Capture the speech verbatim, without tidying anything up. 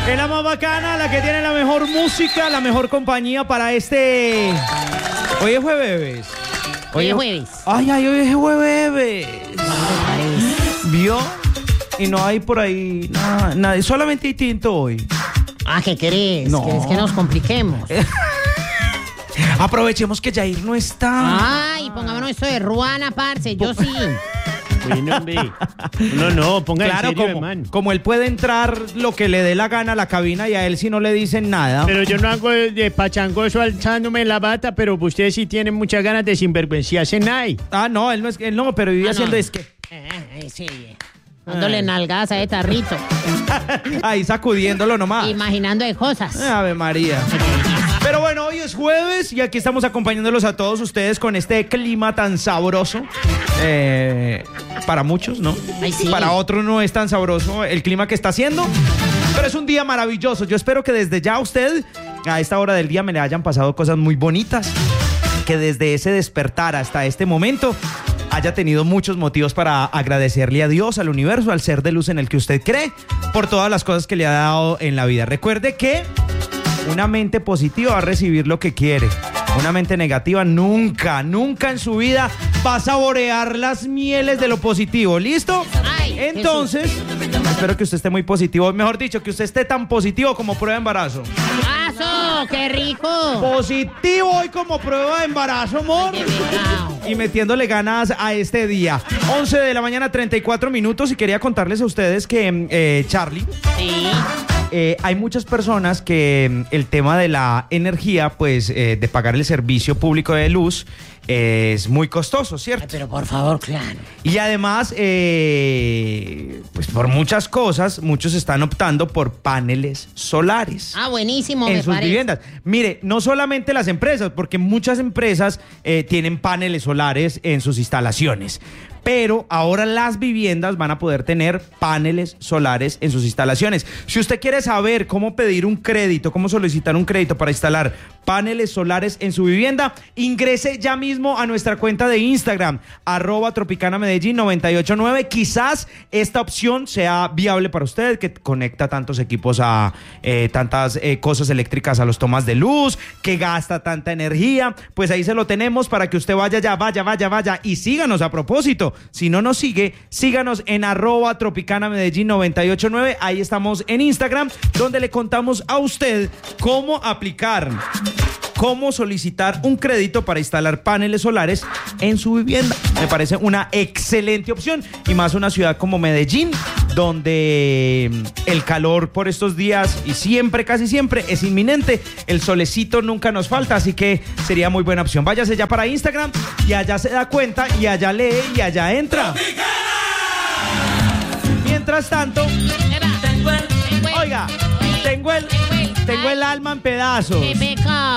Es la más bacana, la que tiene la mejor música, la mejor compañía para este... Hoy es jueves. Hoy es jueves. Ay, ay, hoy es jueves. ¿Vio? Y no hay por ahí nada, nada. Solamente hay tinto hoy. Ah, ¿qué querés? No. ¿Querés que nos compliquemos? Aprovechemos que Jair no está. Ay, pongámonos eso de Ruana, parce, yo sí. Bueno, hombre. No, no, ponga Claro, en serio, como, hermano. como él puede entrar lo que le dé la gana a la cabina y a él si no le dicen nada. Pero yo no hago de pachangoso alzándome la bata, pero ustedes sí tienen muchas ganas de sinvergüenciarse, Nay. Ah, no, él no es, él no, pero vivía Ah, haciendo no. es que Eh, eh, sí. Dándole nalgadas a ese tarrito. ahí sacudiéndolo nomás. Imaginando de cosas. Ave María. Pero bueno, hoy es jueves y aquí estamos acompañándolos a todos ustedes con este clima tan sabroso. Eh, para muchos, ¿no? Ay, sí. Para otros no es tan sabroso el clima que está haciendo. Pero es un día maravilloso. Yo espero que desde ya usted, a esta hora del día, me le hayan pasado cosas muy bonitas. Que desde ese despertar hasta este momento haya tenido muchos motivos para agradecerle a Dios, al universo, al ser de luz en el que usted cree, por todas las cosas que le ha dado en la vida. Recuerde que una mente positiva va a recibir lo que quiere. Una mente negativa nunca, nunca en su vida va a saborear las mieles de lo positivo. ¿Listo? Ay, entonces, espero que usted esté muy positivo. Mejor dicho, que usted esté tan positivo como prueba de embarazo. ¡Aso! ¡Qué rico! Positivo hoy como prueba de embarazo, amor. ¡Qué pecado! Y metiéndole ganas a este día. once de la mañana, treinta y cuatro minutos. Y quería contarles a ustedes que eh, Charlie... Sí. Eh, hay muchas personas que mm, el tema de la energía, pues eh, de pagar el servicio público de luz, eh, es muy costoso, ¿cierto? Ay, pero por favor, claro. Y además, eh, pues por muchas cosas, muchos están optando por paneles solares. Ah, buenísimo, En me sus parece. viviendas. Mire, no solamente las empresas, porque muchas empresas eh, tienen paneles solares en sus instalaciones. Pero ahora las viviendas van a poder tener paneles solares en sus instalaciones. Si usted quiere saber cómo pedir un crédito, cómo solicitar un crédito para instalar paneles solares en su vivienda, ingrese ya mismo a nuestra cuenta de Instagram, arroba Tropicana Medellín noventa y ocho nueve. Quizás esta opción sea viable para usted, que conecta tantos equipos a eh, tantas eh, cosas eléctricas a los tomas de luz, que gasta tanta energía. Pues ahí se lo tenemos para que usted vaya ya, vaya, vaya, vaya y síganos a propósito. Si no nos sigue, síganos en arroba Tropicana Medellín noventa y ocho nueve. Ahí estamos en Instagram, donde le contamos a usted cómo aplicar, cómo solicitar un crédito para instalar paneles solares en su vivienda. Me parece una excelente opción, y más una ciudad como Medellín, donde el calor por estos días y siempre, casi siempre, es inminente. El solecito nunca nos falta, así que sería muy buena opción. Váyase ya para Instagram y allá se da cuenta y allá lee y allá entra. Mientras tanto, Tengo el, tengo el, oiga, tengo el, tengo el alma en pedazos. ¡Qué pecado!